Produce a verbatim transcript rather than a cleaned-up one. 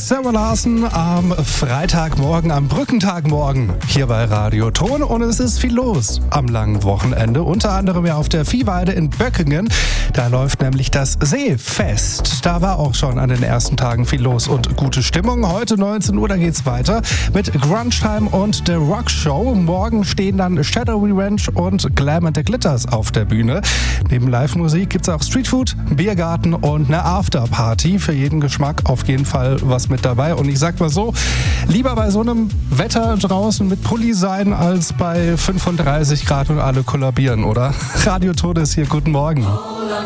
Sarah Larson am Freitagmorgen, am Brückentagmorgen hier bei Radio Ton. Und es ist viel los am langen Wochenende. Unter anderem ja auf der Viehweide in Böckingen. Da läuft nämlich das Seefest. Da war auch schon an den ersten Tagen viel los und gute Stimmung. Heute neunzehn Uhr, da geht's weiter mit Grunge Time und The Rock Show. Morgen stehen dann Shadowy Ranch und Glam and the Glitters auf der Bühne. Neben Live-Musik gibt's auch Streetfood, Biergarten und eine Afterparty. Für jeden Geschmack auf jeden Fall was mit dabei. Und ich sag mal so, lieber bei so einem Wetter draußen mit Pulli sein, als bei fünfunddreißig Grad und alle kollabieren, oder? Radio Ton ist hier, guten Morgen.